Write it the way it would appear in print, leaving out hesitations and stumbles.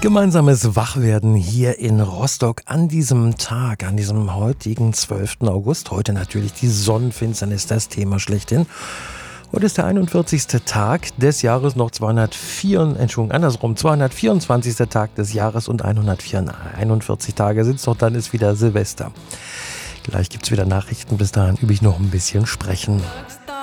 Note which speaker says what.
Speaker 1: Gemeinsames Wachwerden hier in Rostock an diesem Tag, an diesem heutigen 12. August. Heute natürlich die Sonnenfinsternis, das Thema schlechthin. Heute ist der 41. Tag des Jahres, noch 224. Tag des Jahres und 141 Tage sind es noch, dann ist wieder Silvester. Gleich gibt es wieder Nachrichten, bis dahin übe ich noch ein bisschen sprechen.